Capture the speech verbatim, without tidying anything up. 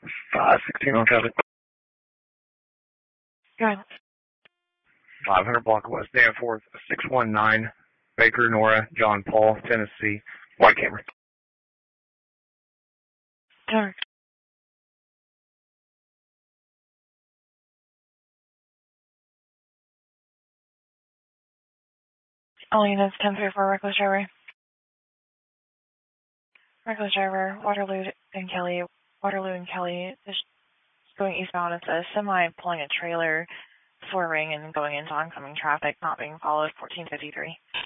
five sixteen on traffic. Go ahead. five hundred block west Danforth, six one nine, Baker, Nora, John Paul, Tennessee, white camera. Dark. All units, ten thirty-four, reckless driver. Reckless driver, Waterloo and Kelly, Waterloo and Kelly is going eastbound. It's a semi pulling a trailer before a ring and going into oncoming traffic, not being followed, fourteen fifty-three.